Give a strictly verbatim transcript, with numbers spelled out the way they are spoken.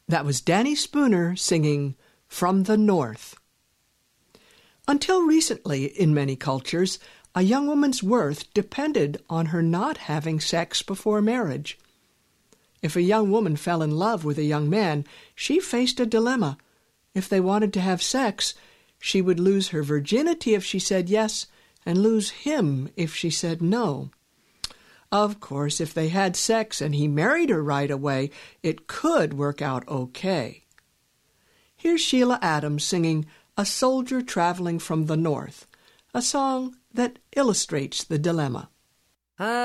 That was Danny Spooner singing From the North. Until recently, in many cultures, a young woman's worth depended on her not having sex before marriage. If a young woman fell in love with a young man, she faced a dilemma. If they wanted to have sex, she would lose her virginity if she said yes, and lose him if she said no. Of course, if they had sex and he married her right away, it could work out okay. Here's Sheila Adams singing A Soldier Traveling from the North, a song that illustrates the dilemma.